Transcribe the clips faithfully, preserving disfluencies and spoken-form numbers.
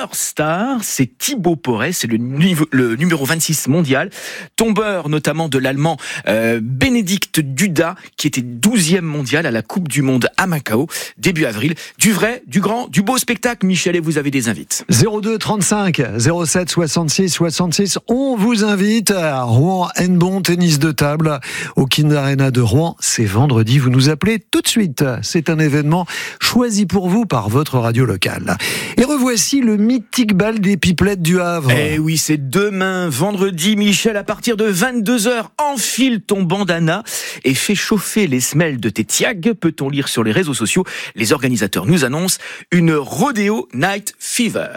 superstar, c'est Thibaut Porret, c'est le, niveau, le numéro vingt-six mondial, tombeur notamment de l'allemand euh, Bénédicte Duda, qui était douzième mondial à la Coupe du Monde à Macao, début avril. Du vrai, du grand, du beau spectacle, Michel, et vous avez des invites. zéro deux trente-cinq zéro sept soixante-six soixante-six, on vous invite à Rouen Handball tennis de table au Kinder Arena de Rouen. C'est vendredi, vous nous appelez tout de suite. C'est un événement choisi pour vous par votre radio locale. Et revoici le mythique bal des pipelettes du Havre. Eh oui, c'est demain, vendredi, Michel, à partir de vingt-deux heures. Enfile ton bandana et fais chauffer les semelles de tes tiags, peut-on lire sur les réseaux sociaux. Les organisateurs nous annoncent une Rodeo Night Fever.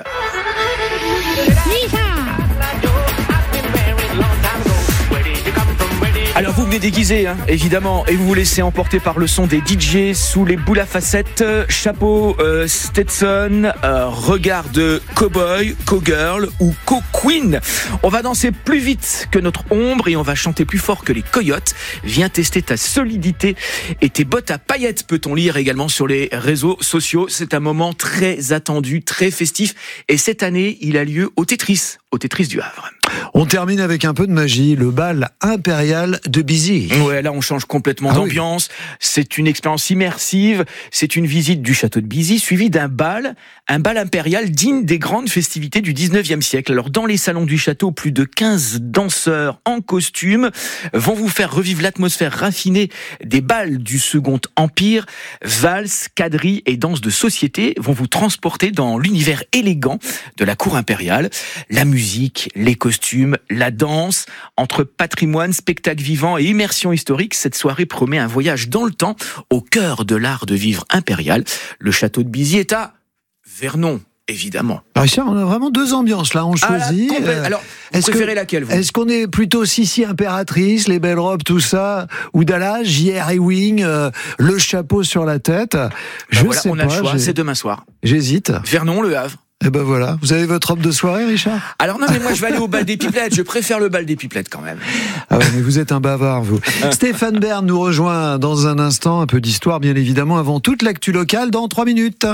Alors vous venez déguisé, hein, évidemment, et vous vous laissez emporter par le son des D J sous les boules à facettes, chapeau euh, Stetson, euh, regard de cowboy, cowgirl ou co-queen. On va danser plus vite que notre ombre et on va chanter plus fort que les coyotes. Viens tester ta solidité et tes bottes à paillettes, peut-on lire également sur les réseaux sociaux. C'est un moment très attendu, très festif, et cette année, il a lieu au Tetris, au Tetris du Havre. On termine avec un peu de magie, le bal impérial de Bizy. Ouais, là on change complètement ah d'ambiance. Oui. C'est une expérience immersive. C'est une visite du château de Bizy suivie d'un bal, un bal impérial digne des grandes festivités du dix-neuvième siècle. Alors dans les salons du château, plus de quinze danseurs en costume vont vous faire revivre l'atmosphère raffinée des bals du Second Empire. Valses, quadrilles et danses de société vont vous transporter dans l'univers élégant de la cour impériale. La musique, les costumes, la danse, entre patrimoine, spectacle vivant et immersion historique, cette soirée promet un voyage dans le temps au cœur de l'art de vivre impérial. Le château de Bizy est à Vernon, évidemment. Alors ça, on a vraiment deux ambiances là, on choisit. Ah, là, Alors, vous est-ce préférez que, laquelle, vous ? Est-ce qu'on est plutôt Sissi impératrice, les belles robes, tout ça, ou Dallas, J R Ewing, euh, le chapeau sur la tête ? Ben Je voilà, sais on pas. a le choix, j'ai... c'est demain soir. J'hésite. Vernon, Le Havre. Et ben voilà, vous avez votre robe de soirée, Richard ? Alors non, mais moi je vais aller au bal des pipelettes, je préfère le bal des pipelettes quand même. Ah ouais, mais vous êtes un bavard, vous. Stéphane Bern nous rejoint dans un instant, un peu d'histoire bien évidemment, avant toute l'actu locale dans trois minutes.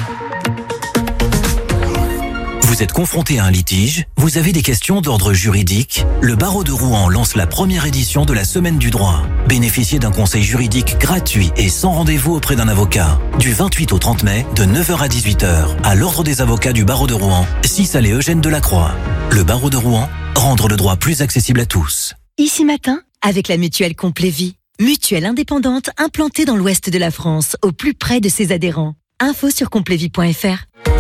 Vous êtes confronté à un litige, vous avez des questions d'ordre juridique. Le barreau de Rouen lance la première édition de la Semaine du droit. Bénéficiez d'un conseil juridique gratuit et sans rendez-vous auprès d'un avocat. Du vingt-huit au trente mai, de neuf heures à dix-huit heures, à l'ordre des avocats du barreau de Rouen, six allée Eugène Delacroix. Le barreau de Rouen, rendre le droit plus accessible à tous. Ici matin, avec la mutuelle Complet Vie. Mutuelle indépendante implantée dans l'ouest de la France, au plus près de ses adhérents. Info sur complet vie point f r.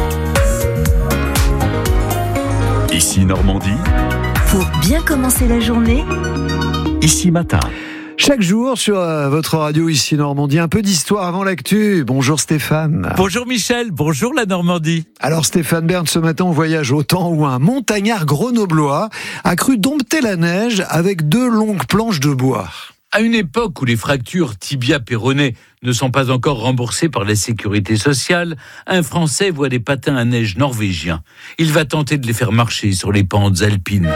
Ici Normandie. Pour bien commencer la journée, Ici Matin. Chaque jour sur euh, votre radio ici Normandie, un peu d'histoire avant l'actu. Bonjour Stéphane. Bonjour Michel, bonjour la Normandie. Alors Stéphane Bern, ce matin on voyage au temps où un montagnard grenoblois a cru dompter la neige avec deux longues planches de bois. À une époque où les fractures tibia-péroné ne sont pas encore remboursées par la sécurité sociale, un Français voit des patins à neige norvégiens. Il va tenter de les faire marcher sur les pentes alpines.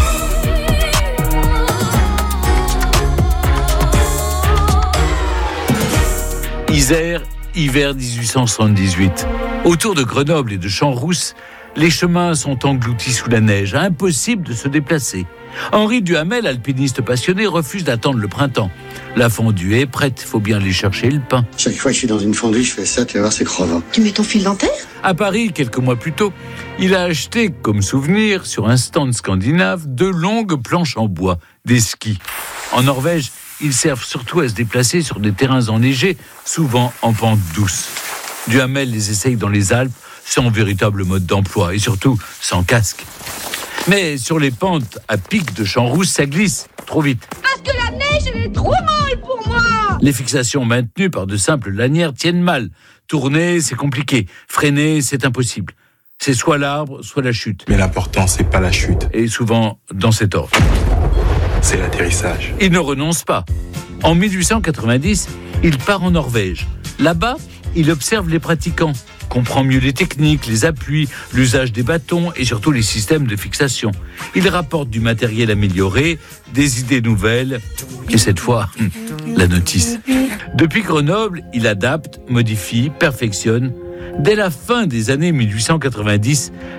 Isère, hiver dix-huit cent soixante-dix-huit. Autour de Grenoble et de Champs-Rousse, les chemins sont engloutis sous la neige, impossible de se déplacer. Henri Duhamel, alpiniste passionné, refuse d'attendre le printemps. La fondue est prête, faut bien aller chercher le pain. Chaque fois que je suis dans une fondue, je fais ça, tu vas voir, c'est crevant. Tu mets ton fil dentaire ? À Paris, quelques mois plus tôt, il a acheté, comme souvenir, sur un stand scandinave, deux longues planches en bois, des skis. En Norvège, ils servent surtout à se déplacer sur des terrains enneigés, souvent en pente douce. Duhamel les essaye dans les Alpes, sans véritable mode d'emploi et surtout sans casque. Mais sur les pentes à pic de Champs-Rousse, ça glisse trop vite. Parce que la neige, elle est trop molle pour moi. Les fixations maintenues par de simples lanières tiennent mal. Tourner, c'est compliqué. Freiner, c'est impossible. C'est soit l'arbre, soit la chute. Mais l'important, c'est pas la chute. Et souvent dans cet ordre. C'est l'atterrissage. Il ne renonce pas. En dix-huit cent quatre-vingt-dix, il part en Norvège. Là-bas, il observe les pratiquants, comprend mieux les techniques, les appuis, l'usage des bâtons et surtout les systèmes de fixation. Il rapporte du matériel amélioré, des idées nouvelles et cette fois, la notice. Depuis Grenoble, il adapte, modifie, perfectionne. Dès la fin des années dix-huit cent quatre-vingt-dix,